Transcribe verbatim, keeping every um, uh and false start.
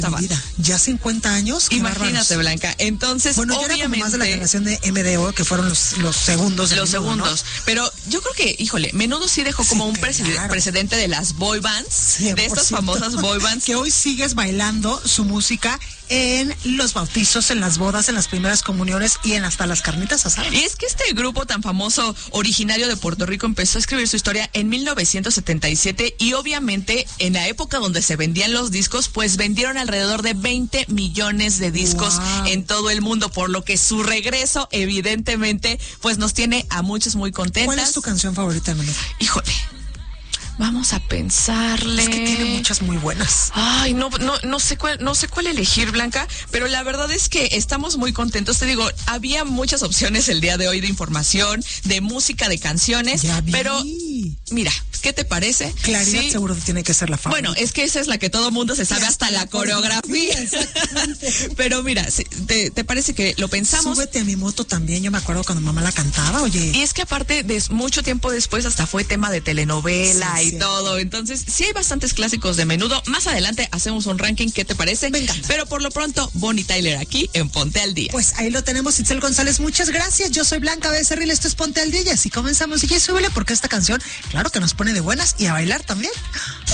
Mi vida, ya cincuenta años. Imagínate, bárbaros. Blanca. Entonces, bueno, yo obviamente, era como más de la generación de M D O, que fueron los, los segundos. Los Menudo, segundos. ¿no? Pero yo creo que, híjole, Menudo sí dejó como Sí, un claro. preced- precedente de las boy bands, cien por ciento. de estas famosas boy bands. Que hoy sigues bailando su música en los bautizos, en las bodas, en las primeras comuniones y en hasta las carnitas asadas. Y es que este grupo tan famoso, originario de Puerto Rico, empezó a escribir su historia en mil novecientos setenta y siete y obviamente en la época donde se vendían los discos, pues vendieron alrededor de veinte millones de discos Wow. en todo el mundo, por lo que su regreso evidentemente pues nos tiene a muchos muy contentas. ¿Cuál es tu canción favorita, Menudo? Híjole, vamos a pensarle. Es que tiene muchas muy buenas. Ay, no, no, no sé cuál, no sé cuál elegir, Blanca, pero la verdad es que estamos muy contentos. Te digo, había muchas opciones el día de hoy de información, de música, de canciones, Ya vi. pero mira, ¿qué te parece? Claridad Sí. seguro tiene que ser la favorita. Bueno, es que esa es la que todo mundo se sabe, Y hasta, hasta la la coreografía. coreografía, Pero mira, si- te, ¿te parece que lo pensamos? Súbete a mi moto también, yo me acuerdo cuando mamá la cantaba, oye. Y es que aparte de mucho tiempo después hasta fue tema de telenovela Sí, y sí. todo. Entonces, sí hay bastantes clásicos de Menudo. Más adelante hacemos un ranking, ¿qué te parece? Me encanta. Pero por lo pronto, Bonnie Tyler aquí en Ponte al Día. Pues ahí lo tenemos, Itzel González, muchas gracias. Yo soy Blanca Becerril, esto es Ponte al Día y así comenzamos. Y ya súbele porque esta canción, claro que nos pone de buenas y a bailar también.